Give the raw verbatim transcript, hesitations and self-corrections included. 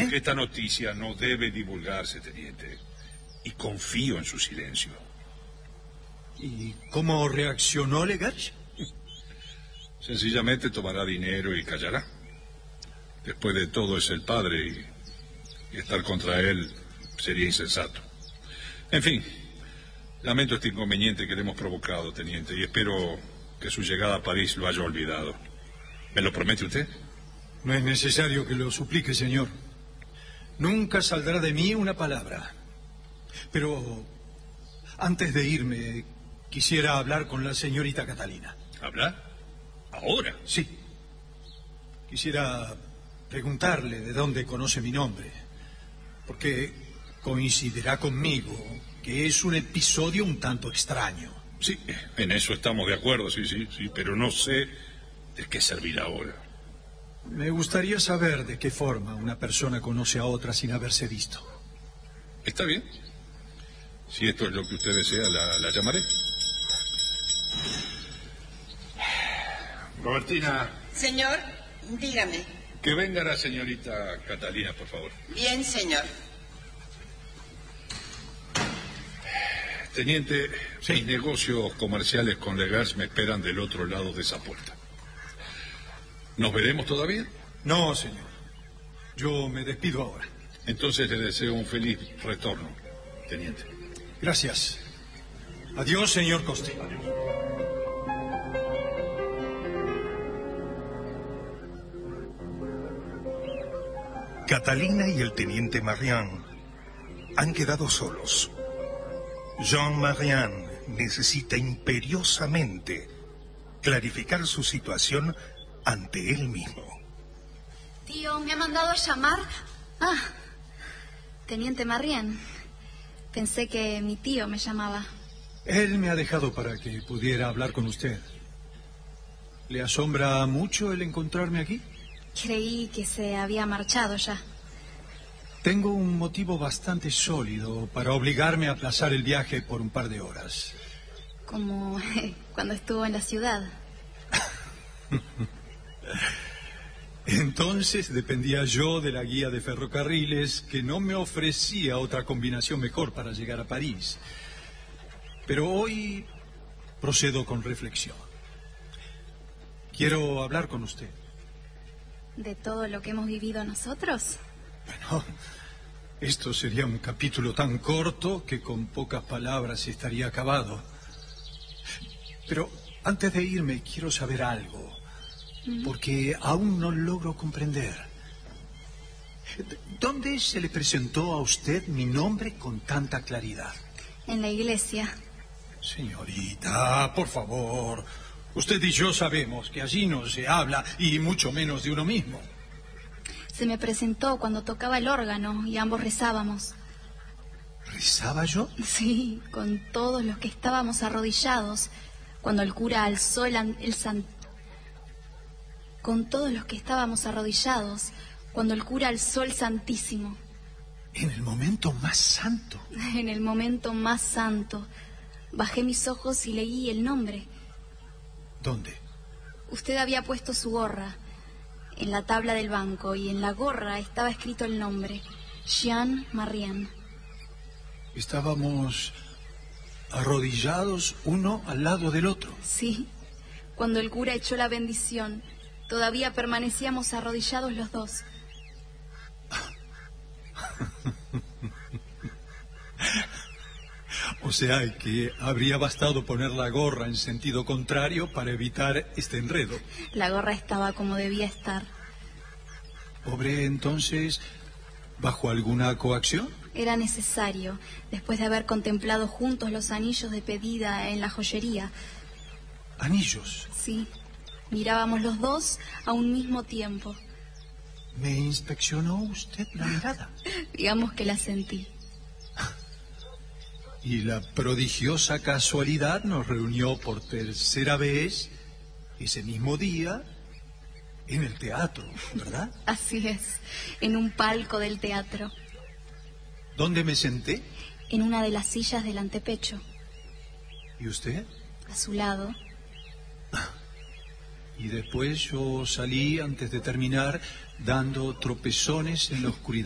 Porque esta noticia no debe divulgarse, teniente. Y confío en su silencio. ¿Y cómo reaccionó Legage? Sencillamente tomará dinero y callará. Después de todo es el padre y, y estar contra él sería insensato. En fin, lamento este inconveniente que le hemos provocado, teniente, y espero que su llegada a París lo haya olvidado. ¿Me lo promete usted? No es necesario que lo suplique, señor. Nunca saldrá de mí una palabra. Pero antes de irme, quisiera hablar con la señorita Catalina. ¿Hablar? ¿Ahora? Sí. Quisiera preguntarle de dónde conoce mi nombre, porque coincidirá conmigo que es un episodio un tanto extraño. Sí, en eso estamos de acuerdo, sí, sí, sí, pero no sé de qué servirá ahora. Me gustaría saber de qué forma una persona conoce a otra sin haberse visto. Está bien. Si esto es lo que usted desea, la, la llamaré. Robertina. Señor, dígame. Que venga la señorita Catalina, por favor. Bien, señor. Teniente, sí. Mis negocios comerciales con Legage me esperan del otro lado de esa puerta. ¿Nos veremos todavía? No, señor. Yo me despido ahora. Entonces le deseo un feliz retorno, teniente. Gracias. Adiós, señor Coste. Adiós. Catalina y el teniente Marian han quedado solos. Jean Marian necesita imperiosamente clarificar su situación ante él mismo. Tío, ¿me ha mandado a llamar? Ah, teniente Marian. Pensé que mi tío me llamaba. Él me ha dejado para que pudiera hablar con usted. ¿Le asombra mucho el encontrarme aquí? Creí que se había marchado ya. Tengo un motivo bastante sólido para obligarme a aplazar el viaje por un par de horas. Como cuando estuvo en la ciudad. Entonces dependía yo de la guía de ferrocarriles, que no me ofrecía otra combinación mejor para llegar a París. Pero hoy procedo con reflexión. Quiero hablar con usted. ¿De todo lo que hemos vivido nosotros? Bueno, esto sería un capítulo tan corto que con pocas palabras estaría acabado. Pero antes de irme quiero saber algo, ¿Mm? porque aún no logro comprender. ¿Dónde se le presentó a usted mi nombre con tanta claridad? En la iglesia. Señorita, por favor. Usted y yo sabemos que allí no se habla, y mucho menos de uno mismo. Se me presentó cuando tocaba el órgano y ambos rezábamos. ¿Rezaba yo? Sí, con todos los que estábamos arrodillados, cuando el cura alzó el, el san... Con todos los que estábamos arrodillados, cuando el cura alzó el Santísimo. En el momento más santo. En el momento más santo. Bajé mis ojos y leí el nombre. ¿Dónde? Usted había puesto su gorra en la tabla del banco y en la gorra estaba escrito el nombre, Jean Marian. Estábamos arrodillados uno al lado del otro. Sí, cuando el cura echó la bendición, todavía permanecíamos arrodillados los dos. O sea que habría bastado poner la gorra en sentido contrario para evitar este enredo. La gorra estaba como debía estar. ¿Obré entonces bajo alguna coacción? Era necesario, después de haber contemplado juntos los anillos de pedida en la joyería. ¿Anillos? Sí, mirábamos los dos a un mismo tiempo. ¿Me inspeccionó usted la mirada? Digamos que la sentí. Y la prodigiosa casualidad nos reunió por tercera vez ese mismo día en el teatro, ¿verdad? Así es, en un palco del teatro. ¿Dónde me senté? En una de las sillas del antepecho. ¿Y usted? A su lado. Y después yo salí antes de terminar dando tropezones en la oscuridad.